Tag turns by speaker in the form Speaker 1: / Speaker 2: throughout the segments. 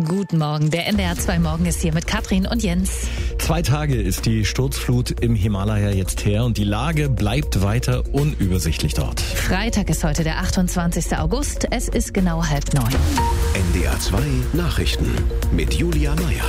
Speaker 1: Guten Morgen. Der NDR 2 Morgen ist hier mit Katrin und Jens.
Speaker 2: 2 Tage ist die Sturzflut im Himalaya jetzt her und die Lage bleibt weiter unübersichtlich dort.
Speaker 1: Freitag ist heute der 28. August. Es ist genau 8:30.
Speaker 3: NDR 2 Nachrichten mit Julia Meyer.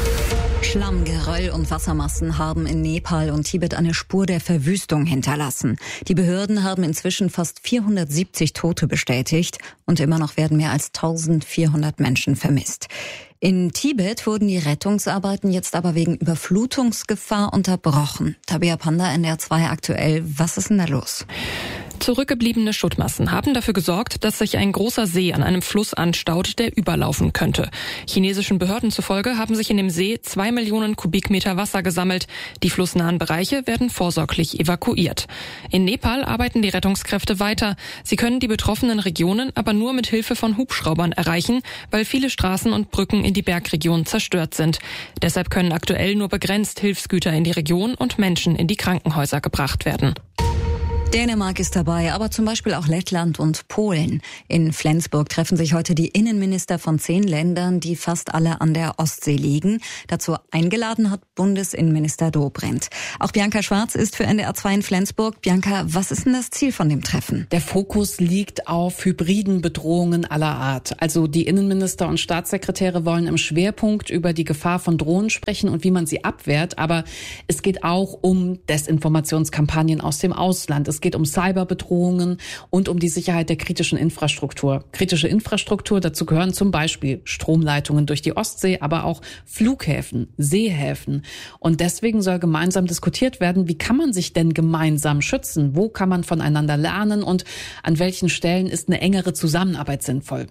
Speaker 4: Schlamm, Geröll und Wassermassen haben in Nepal und Tibet eine Spur der Verwüstung hinterlassen. Die Behörden haben inzwischen fast 470 Tote bestätigt und immer noch werden mehr als 1400 Menschen vermisst. In Tibet wurden die Rettungsarbeiten jetzt aber wegen Überflutungsgefahr unterbrochen. Tabea Panda, NDR 2 aktuell. Was ist denn da los?
Speaker 5: Zurückgebliebene Schuttmassen haben dafür gesorgt, dass sich ein großer See an einem Fluss anstaut, der überlaufen könnte. Chinesischen Behörden zufolge haben sich in dem See 2 Millionen Kubikmeter Wasser gesammelt. Die flussnahen Bereiche werden vorsorglich evakuiert. In Nepal arbeiten die Rettungskräfte weiter. Sie können die betroffenen Regionen aber nur mit Hilfe von Hubschraubern erreichen, weil viele Straßen und Brücken in die Bergregion zerstört sind. Deshalb können aktuell nur begrenzt Hilfsgüter in die Region und Menschen in die Krankenhäuser gebracht werden.
Speaker 4: Dänemark ist dabei, aber zum Beispiel auch Lettland und Polen. In Flensburg treffen sich heute die Innenminister von 10 Ländern, die fast alle an der Ostsee liegen. Dazu eingeladen hat Bundesinnenminister Dobrindt. Auch Bianca Schwarz ist für NDR 2 in Flensburg. Bianca, was ist denn das Ziel von dem Treffen?
Speaker 6: Der Fokus liegt auf hybriden Bedrohungen aller Art. Also die Innenminister und Staatssekretäre wollen im Schwerpunkt über die Gefahr von Drohnen sprechen und wie man sie abwehrt. Aber es geht auch um Desinformationskampagnen aus dem Ausland. Es geht um Cyberbedrohungen und um die Sicherheit der kritischen Infrastruktur. Kritische Infrastruktur, dazu gehören zum Beispiel Stromleitungen durch die Ostsee, aber auch Flughäfen, Seehäfen. Und deswegen soll gemeinsam diskutiert werden, wie kann man sich denn gemeinsam schützen? Wo kann man voneinander lernen und an welchen Stellen ist eine engere Zusammenarbeit sinnvoll?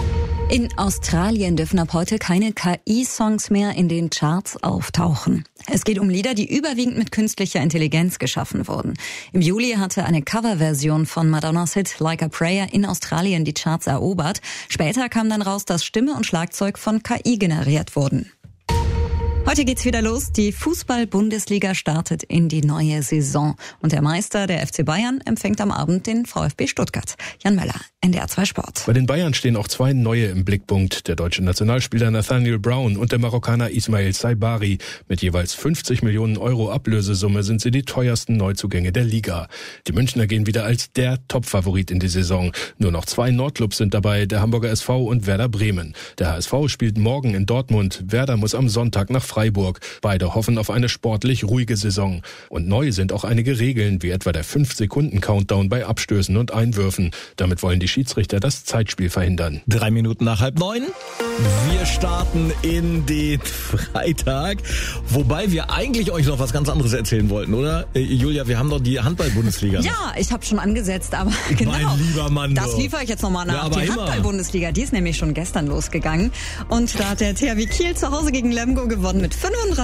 Speaker 4: In Australien dürfen ab heute keine KI-Songs mehr in den Charts auftauchen. Es geht um Lieder, die überwiegend mit künstlicher Intelligenz geschaffen wurden. Im Juli hatte eine Coverversion von Madonnas Hit Like a Prayer in Australien die Charts erobert. Später kam dann raus, dass Stimme und Schlagzeug von KI generiert wurden. Heute geht's wieder los. Die Fußball-Bundesliga startet in die neue Saison. Und der Meister, der FC Bayern, empfängt am Abend den VfB Stuttgart. Jan Möller, NDR 2 Sport.
Speaker 2: Bei den Bayern stehen auch 2 neue im Blickpunkt. Der deutsche Nationalspieler Nathaniel Brown und der Marokkaner Ismail Saibari. Mit jeweils 50 Millionen Euro Ablösesumme sind sie die teuersten Neuzugänge der Liga. Die Münchner gehen wieder als der Top-Favorit in die Saison. Nur noch 2 Nordclubs sind dabei, der Hamburger SV und Werder Bremen. Der HSV spielt morgen in Dortmund. Werder muss am Sonntag nach Freiburg. Beide hoffen auf eine sportlich ruhige Saison. Und neu sind auch einige Regeln, wie etwa der 5-Sekunden-Countdown bei Abstößen und Einwürfen. Damit wollen die Schiedsrichter das Zeitspiel verhindern.
Speaker 7: 3 Minuten nach 8:30. Wir starten in den Freitag. Wobei wir eigentlich euch noch was ganz anderes erzählen wollten, oder? Julia, wir haben doch die Handball-Bundesliga.
Speaker 4: Ja, ich habe schon angesetzt, aber genau.
Speaker 7: Mein lieber Mann.
Speaker 4: Das liefere ich jetzt nochmal nach.
Speaker 7: Ja,
Speaker 4: die Handball-Bundesliga, die ist nämlich schon gestern losgegangen. Und da hat der THW Kiel zu Hause gegen Lemgo gewonnen mit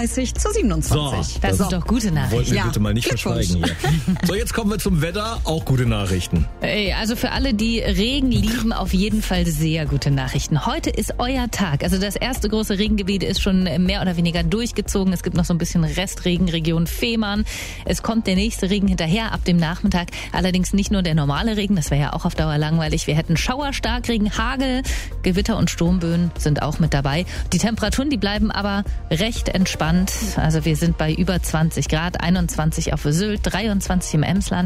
Speaker 4: 35-27.
Speaker 7: So,
Speaker 1: Das sind doch gute Nachrichten.
Speaker 7: Wollten wir
Speaker 4: Ja,
Speaker 7: bitte mal nicht
Speaker 4: Glückwunsch.
Speaker 7: verschweigen hier. So, jetzt kommen wir zum Wetter. Auch gute Nachrichten.
Speaker 1: Ey, also für alle, die Regen lieben, auf jeden Fall sehr gute Nachrichten. Heute ist euer Tag. Also das erste große Regengebiet ist schon mehr oder weniger durchgezogen. Es gibt noch so ein bisschen Restregen, Region Fehmarn. Es kommt der nächste Regen hinterher ab dem Nachmittag. Allerdings nicht nur der normale Regen, das wäre ja auch auf Dauer langweilig. Wir hätten Schauer, Starkregen, Hagel, Gewitter und Sturmböen sind auch mit dabei. Die Temperaturen, die bleiben aber recht entspannt. Also wir sind bei über 20 Grad, 21 auf Sylt, 23 im Emsland,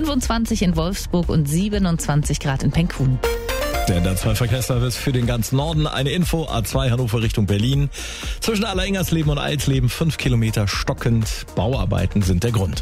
Speaker 1: 25 in Wolfsburg und 27 Grad in Penkhuhn.
Speaker 7: Der NDR 2 Verkehrsservice für den ganzen Norden. Eine Info, A2 Hannover Richtung Berlin. Zwischen Alleringers-Leben und Alsleben 5 Kilometer stockend. Bauarbeiten sind der Grund.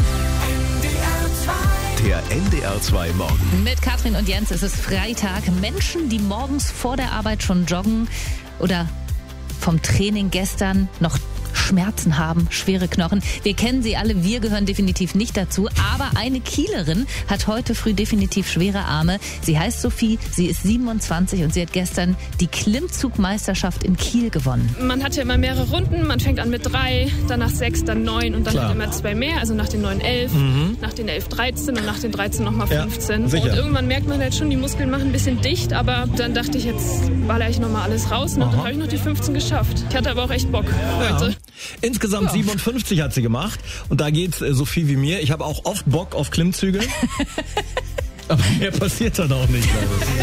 Speaker 3: Der NDR 2 Morgen.
Speaker 1: Mit Katrin und Jens ist es Freitag. Menschen, die morgens vor der Arbeit schon joggen oder vom Training gestern noch Schmerzen haben, schwere Knochen. Wir kennen sie alle, wir gehören definitiv nicht dazu. Aber eine Kielerin hat heute früh definitiv schwere Arme. Sie heißt Sophie, sie ist 27 und sie hat gestern die Klimmzugmeisterschaft in Kiel gewonnen.
Speaker 8: Man hat ja immer mehrere Runden. Man fängt an mit 3, danach 6, dann 9 und dann
Speaker 7: Klar.
Speaker 8: halt immer 2 mehr. Also nach den 9, 11, nach den 11, 13 und nach den 13 nochmal 15.
Speaker 7: Ja, sicher.
Speaker 8: Und irgendwann merkt man halt schon, die Muskeln machen ein bisschen dicht. Aber dann dachte ich, jetzt baller ich nochmal alles raus. Und dann habe ich noch die 15 geschafft. Ich hatte aber auch echt Bock heute.
Speaker 7: Insgesamt 57 hat sie gemacht. Und da geht's Sophie wie mir. Ich habe auch oft Bock auf Klimmzüge. Aber mehr passiert dann auch nicht.